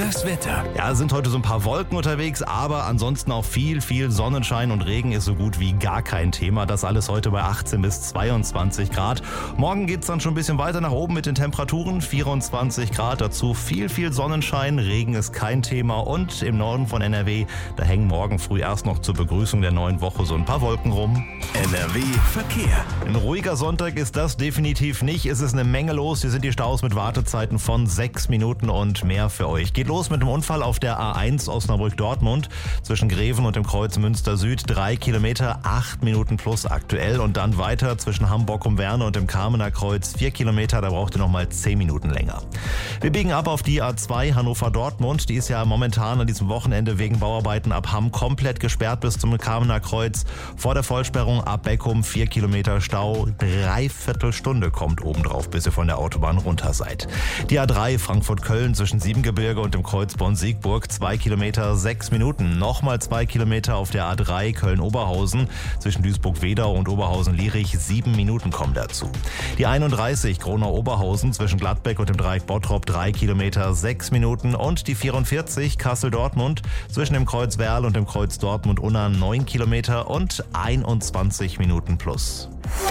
Das Wetter. Ja, sind heute so ein paar Wolken unterwegs, aber ansonsten auch viel Sonnenschein und Regen ist so gut wie gar kein Thema. Das alles heute bei 18 bis 22 Grad. Morgen geht's dann schon ein bisschen weiter nach oben mit den Temperaturen. 24 Grad, dazu viel Sonnenschein. Regen ist kein Thema und im Norden von NRW, da hängen morgen früh erst noch zur Begrüßung der neuen Woche so ein paar Wolken rum. NRW Verkehr. Ein ruhiger Sonntag ist das definitiv nicht. Es ist eine Menge los. Hier sind die Staus mit Wartezeiten von 6 Minuten und mehr für euch. Geht los mit dem Unfall auf der A1 Osnabrück-Dortmund zwischen Greven und dem Kreuz Münster Süd. 3 Kilometer, 8 Minuten plus aktuell. Und dann weiter zwischen Hamburg-um-Werne und dem Kamener Kreuz. 4 Kilometer, da braucht ihr nochmal 10 Minuten länger. Wir biegen ab auf die A2 Hannover-Dortmund. Die ist ja momentan an diesem Wochenende wegen Bauarbeiten ab Hamm komplett gesperrt bis zum Kamener Kreuz. Vor der Vollsperrung ab Beckum 4 Kilometer Stau. 3/4 Stunde kommt obendrauf, bis ihr von der Autobahn runter seid. Die A3 Frankfurt-Köln zwischen Siebengebirge und dem Kreuz Bonn-Siegburg 2 Kilometer, 6 Minuten. Nochmal 2 Kilometer auf der A3 Köln-Oberhausen zwischen Duisburg-Wedau und Oberhausen-Lierich. 7 Minuten kommen dazu. Die 31 Gronau-Oberhausen zwischen Gladbeck und dem Dreieck Bottrop 3 Kilometer, 6 Minuten. Und die 44 Kassel-Dortmund zwischen dem Kreuz Werl und dem Kreuz Dortmund-Unna 9 Kilometer und 21 Minuten plus.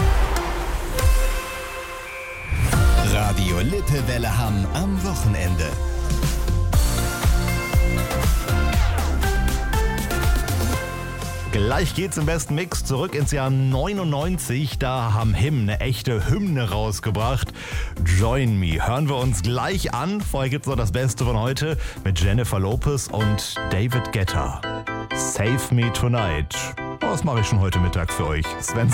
Radio Lippewelle Hamm am Wochenende. Gleich geht's im besten Mix zurück ins Jahr 99. Da haben Him eine echte Hymne rausgebracht. Join Me. Hören wir uns gleich an. Vorher gibt's noch das Beste von heute mit Jennifer Lopez und David Guetta. Save Me Tonight. Das mache ich schon heute Mittag für euch. Sven